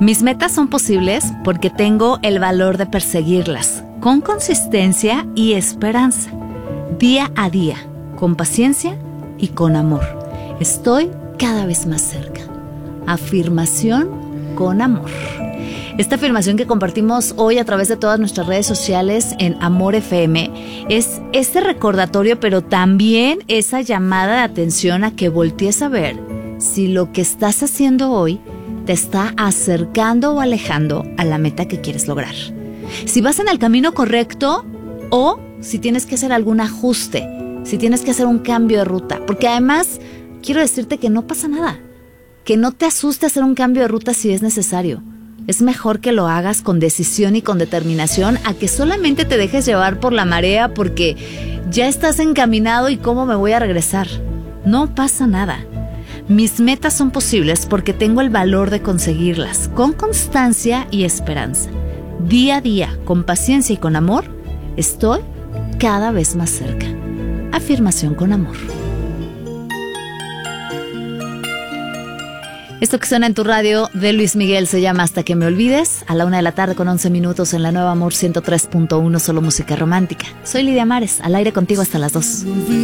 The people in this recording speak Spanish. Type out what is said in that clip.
Mis metas son posibles porque tengo el valor de perseguirlas, con consistencia y esperanza, día a día, con paciencia y con amor. Estoy cada vez más cerca. Afirmación con amor. Esta afirmación que compartimos hoy a través de todas nuestras redes sociales en Amor FM es este recordatorio, pero también esa llamada de atención a que voltees a ver si lo que estás haciendo hoy te está acercando o alejando a la meta que quieres lograr. Si vas en el camino correcto o si tienes que hacer algún ajuste, si tienes que hacer un cambio de ruta. Porque además quiero decirte que no pasa nada, que no te asuste hacer un cambio de ruta si es necesario. Es mejor que lo hagas con decisión y con determinación a que solamente te dejes llevar por la marea porque ya estás encaminado y cómo me voy a regresar. No pasa nada. Mis metas son posibles porque tengo el valor de conseguirlas, con constancia y esperanza. Día a día, con paciencia y con amor, estoy cada vez más cerca. Afirmación con amor. Esto que suena en tu radio de Luis Miguel se llama Hasta que me olvides, a la 1:11 con 11 minutos en la Nueva Amor 103.1, solo música romántica. Soy Lidia Mares, al aire contigo hasta las 2.